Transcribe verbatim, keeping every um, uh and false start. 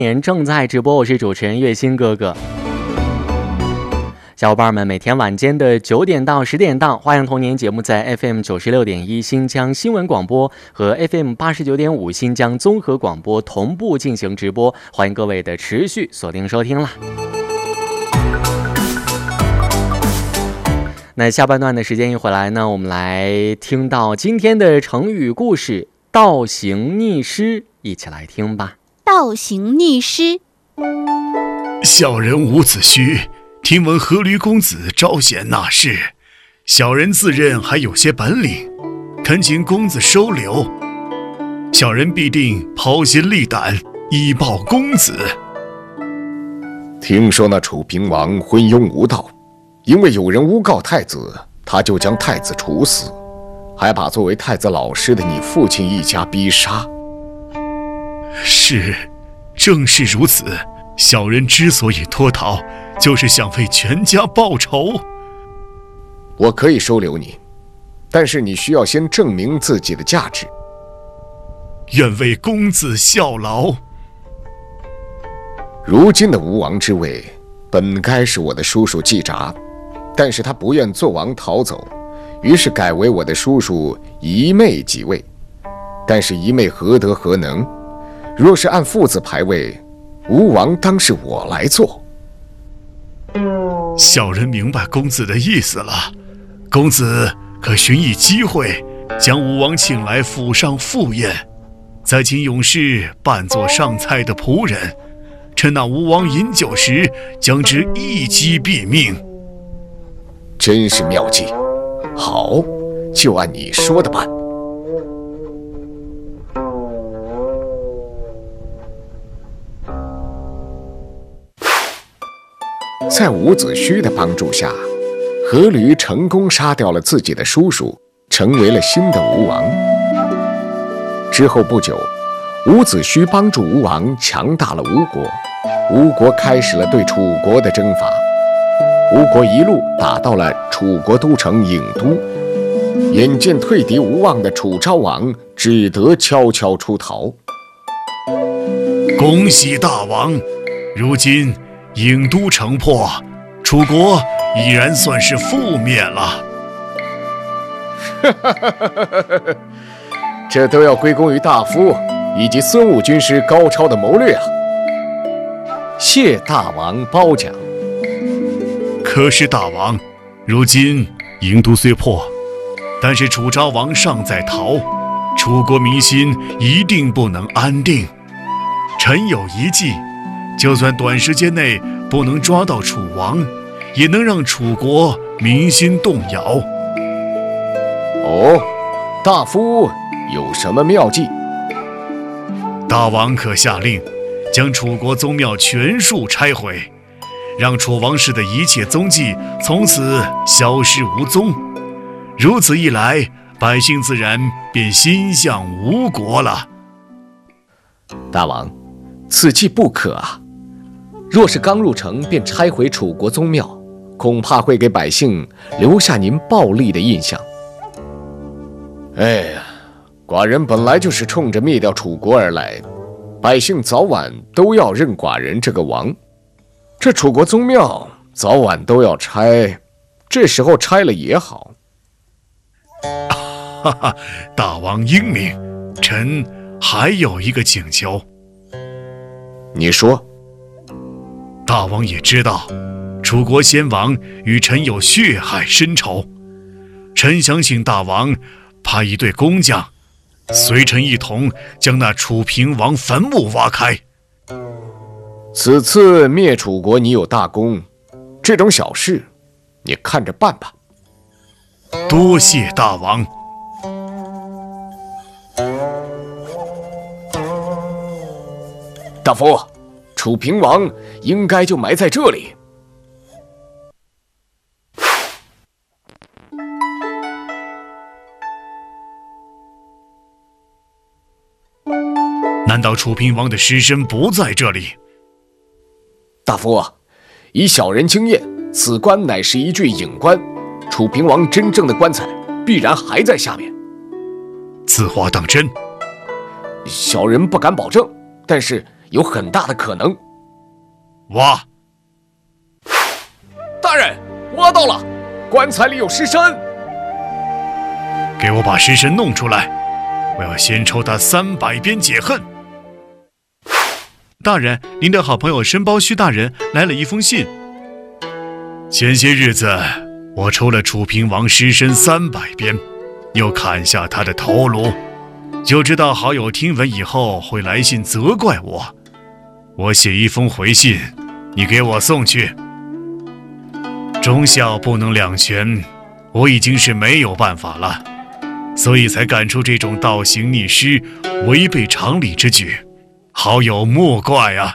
年正在直播，我是主持人月薪哥哥。小伙伴们，每天晚间的九点到十点档，花样童年节目在 F M 九十六点一新疆新闻广播和 F M 八十九点五新疆综合广播同步进行直播，欢迎各位的持续锁定收听啦。那下半段的时间一回来呢，我们来听到今天的成语故事倒行逆施，一起来听吧。 倒行逆施。 小人伍子胥听闻阖闾公子招贤纳士，小人自认还有些本领，恳请公子收留，小人必定抛心沥胆以报公子。 听说那楚平王昏庸无道，因为有人诬告太子，他就将太子处死，还把作为太子老师的你父亲一家逼杀。 是，正是如此。小人之所以脱逃，就是想为全家报仇。 我可以收留你，但是你需要先证明自己的价值。 愿为公子效劳。 如今的吴王之位，本该是我的叔叔季札，但是他不愿做王逃走，于是改为我的叔叔仪妹即位。但是仪妹何德何能？若是按父子排位，吴王当是我来做。 小人明白公子的意思了，公子可寻一机会，将吴王请来府上赴宴，再请勇士扮作上菜的仆人，趁那吴王饮酒时，将之一击毙命。 真是妙计，好，就按你说的办。在伍子胥的帮助下，阖闾成功杀掉了自己的叔叔，成为了新的吴王。之后不久，伍子胥帮助吴王强大了吴国，吴国开始了对楚国的征伐。吴国一路打到了楚国都城郢都，眼见退敌无望的楚昭王只得悄悄出逃。 恭喜大王，如今郢都城破，楚国已然算是覆灭了。 这都要归功于大夫以及孙武军师高超的谋略啊！谢大王褒奖。 可是大王，如今郢都虽破，但是楚昭王尚在逃，楚国民心一定不能安定。臣有一计，就算短时间内不能抓到楚王，也能让楚国民心动摇。 哦，大夫有什么妙计？ 大王可下令，将楚国宗庙全数拆毁，让楚王室的一切踪迹从此消失无踪。如此一来，百姓自然便心向吴国了。 大王，此计不可啊！若是刚入城便拆毁楚国宗庙，恐怕会给百姓留下您暴力的印象。 哎呀，寡人本来就是冲着灭掉楚国而来，百姓早晚都要认寡人这个王。这楚国宗庙早晚都要拆，这时候拆了也好。 哈哈，大王英明，臣还有一个请求。 你说。 大王也知道，楚国先王与臣有血海深仇，臣想请大王派一队工匠，随臣一同将那楚平王坟墓挖开。 此次灭楚国你有大功，这种小事你看着办吧。 多谢大王。 大夫，楚平王应该就埋在这里。 难道楚平王的尸身不在这里？ 大夫，以小人经验，此棺乃是一具隐棺，楚平王真正的棺材必然还在下面。 此话当真？ 小人不敢保证，但是有很大的可能。 挖！ 大人，挖到了，棺材里有尸身。 给我把尸身弄出来，我要先抽他三百鞭解恨。大人，您的好朋友申包胥大人来了一封信。前些日子，我抽了楚平王尸身三百鞭，又砍下他的头颅，就知道好友听闻以后会来信责怪我。我写一封回信，你给我送去。忠孝不能两全，我已经是没有办法了，所以才干出这种倒行逆施、违背常理之举。好友莫怪啊。